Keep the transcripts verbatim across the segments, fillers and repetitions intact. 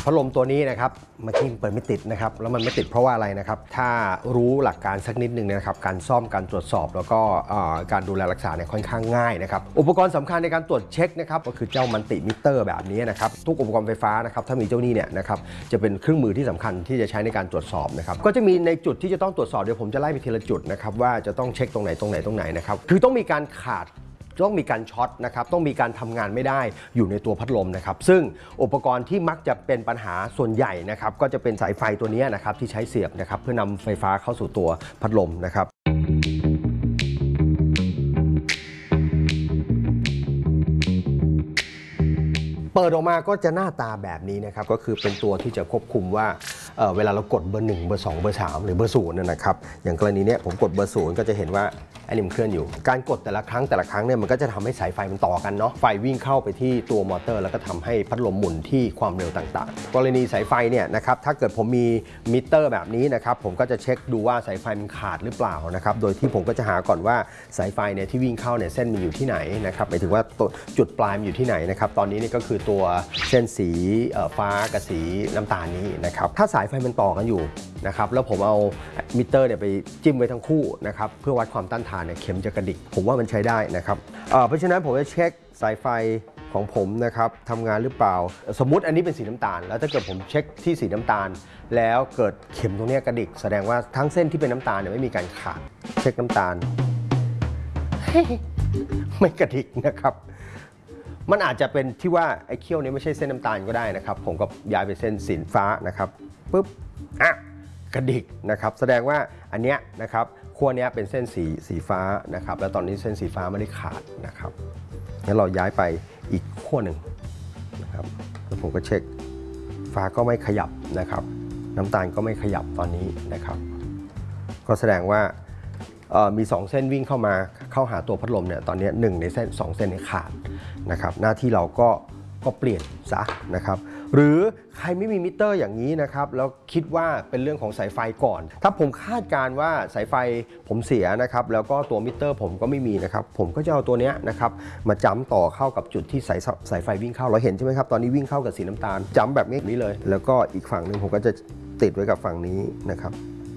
พัดลมตัวนี้นะครับเมื่อกี้เปิดไม่ติดนะครับแล้วมันไม่ติดเพราะว่าอะไรนะครับถ้ารู้หลักการสักนิดหนึ่งนะครับการซ่อมการตรวจสอบแล้วก็การดูแลรักษาเนี่ยค่อนข้างง่ายนะครับอุปกรณ์สำคัญในการตรวจเช็คนะครับก็คือเจ้ามัลติมิเตอร์แบบนี้นะครับทุกอุปกรณ์ไฟฟ้านะครับถ้ามีเจ้านี้เนี่ยนะครับจะเป็นเครื่องมือที่สำคัญที่จะใช้ในการตรวจสอบนะครับก็จะมีในจุดที่จะต้องตรวจสอบเดี๋ยวผมจะไล่ไปทีละจุดนะครับว่าจะต้องเช็คตรงไหนตรงไหนตรงไหนนะครับคือต้องมีการขาดต้องมีการช็อตนะครับต้องมีการทำงานไม่ได้อยู่ในตัวพัดลมนะครับซึ่งอุปกรณ์ที่มักจะเป็นปัญหาส่วนใหญ่นะครับก็จะเป็นสายไฟตัวนี้นะครับที่ใช้เสียบนะครับเพื่อนำไฟฟ้าเข้าสู่ตัวพัดลมนะครับเปิดออกมาก็จะหน้าตาแบบนี้นะครับก็คือเป็นตัวที่จะควบคุมว่า เ, เวลาเรากดเบอร์หนึ่งเบอร์สองเบอร์สามหรือเบอร์ศูนย์นะครับอย่างกรณีนี้ผมกดเบอร์ศูนย์ก็จะเห็นว่าอันนี้มันเคลื่อนอยู่การกดแต่ละครั้งแต่ละครั้งเนี่ยมันก็จะทำให้สายไฟมันต่อกันเนาะไฟวิ่งเข้าไปที่ตัวมอเตอร์แล้วก็ทำให้พัดลมหมุนที่ความเร็วต่างๆกรณีสายไฟเนี่ยนะครับถ้าเกิดผมมีมิเตอร์แบบนี้นะครับผมก็จะเช็คดูว่าสายไฟมันขาดหรือเปล่านะครับโดยที่ผมก็จะหาก่อนว่าสายไฟเนี่ยที่วิ่งเข้าเนี่ยเส้นมันอยู่ที่ไหนนะครับหมายถึงว่าจุดปลายมันอยู่ที่ไหนนะครับตอนนี้นี่ก็คือตัวเส้นสีฟ้ากับสีน้ำตาลนี้นะครับถ้าสายไฟมันต่อกันอยู่นะครับแล้วผมเอามิเตอร์เนี่ยไปจิ้มไว้ทั้งคู่นะครับเพื่อวัดความต้านทานเนี่ยเข็มจะกระดิกผมว่ามันใช้ได้นะครับเพราะฉะนั้นผมจะเช็คสายไฟของผมนะครับทำงานหรือเปล่าสมมุติอันนี้เป็นสีน้ำตาลแล้วถ้าเกิดผมเช็คที่สีน้ำตาลแล้วเกิดเข็มตรงนี้กระดิกแสดงว่าทั้งเส้นที่เป็นน้ำตาลเนี่ยไม่มีการขาดเช็คน้ำตาล ไม่กระดิกนะครับมันอาจจะเป็นที่ว่าไอ้เขี้ยวนี้ไม่ใช่เส้นน้ำตาลก็ได้นะครับผมก็ย้ายไปเส้นสีฟ้านะครับปุ๊บอ่ะกระดิกนะครับแสดงว่าอันเนี้ยนะครับขั้วนี้เป็นเส้นสีสีฟ้านะครับแล้วตอนนี้เส้นสีฟ้าไม่ได้ขาดนะครับงั้นเราย้ายไปอีกขั้วหนึ่งนะครับแล้วผมก็เช็คฟ้าก็ไม่ขยับนะครับน้ำตาลก็ไม่ขยับตอนนี้นะครับก็แสดงว่ามีสองเส้นวิ่งเข้ามาเข้าหาตัวพัดลมเนี่ยตอนนี้หนึ่งในเส้นสองเส้นนี้ขาดนะครับหน้าที่เราก็ก็เปลี่ยนซะนะครับหรือใครไม่มีมิเตอร์อย่างนี้นะครับแล้วคิดว่าเป็นเรื่องของสายไฟก่อนถ้าผมคาดการว่าสายไฟผมเสียนะครับแล้วก็ตัวมิเตอร์ผมก็ไม่มีนะครับผมก็จะเอาตัวนี้นะครับมาจ้ำต่อเข้ากับจุดที่สายสายไฟวิ่งเข้าเราเห็นใช่ไหมครับตอนนี้วิ่งเข้ากับสีน้ำตาลจ้ำแบบนี้เลยแล้วก็อีกฝั่งหนึ่งผมก็จะติดไว้กับฝั่งนี้นะครับ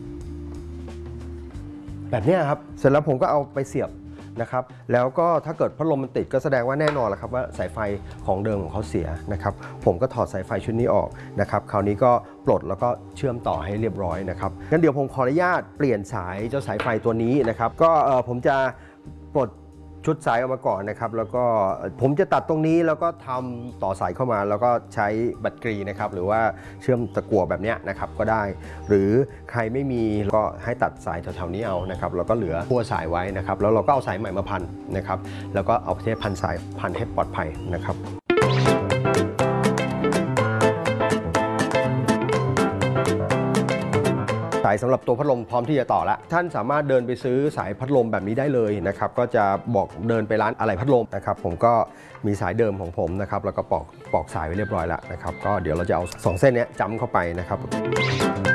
แบบนี้ครับเสร็จแล้วผมก็เอาไปเสียบนะครับแล้วก็ถ้าเกิดพัดลมมันติดก็แสดงว่าแน่นอนแหละครับว่าสายไฟของเดิมของเขาเสียนะครับผมก็ถอดสายไฟชุดนี้ออกนะครับคราวนี้ก็ปลดแล้วก็เชื่อมต่อให้เรียบร้อยนะครับงั้นเดี๋ยวผมขออนุญาตเปลี่ยนสายเจ้าสายไฟตัวนี้นะครับก็ผมจะปลดชุดสายออกมาก่อนนะครับแล้วก็ผมจะตัดตรงนี้แล้วก็ทำต่อสายเข้ามาแล้วก็ใช้บัตรกรีนะครับหรือว่าเชื่อมตะกั่วแบบนี้นะครับก็ได้หรือใครไม่มีก็ให้ตัดสายแถวๆนี้เอานะครับแล้วก็เหลือขั้วสายไว้นะครับแล้วเราก็เอาสายใหม่มาพันนะครับแล้วก็เอาเทปพันสายพันให้ปลอดภัยนะครับสายสำหรับตัวพัดลมพร้อมที่จะต่อแล้วท่านสามารถเดินไปซื้อสายพัดลมแบบนี้ได้เลยนะครับก็จะบอกเดินไปร้านอะไหล่พัดลมนะครับผมก็มีสายเดิมของผมนะครับแล้วก็ปอกปอกสายไว้เรียบร้อยแล้วนะครับก็เดี๋ยวเราจะเอาสองเส้นนี้จ้ำเข้าไปนะครับ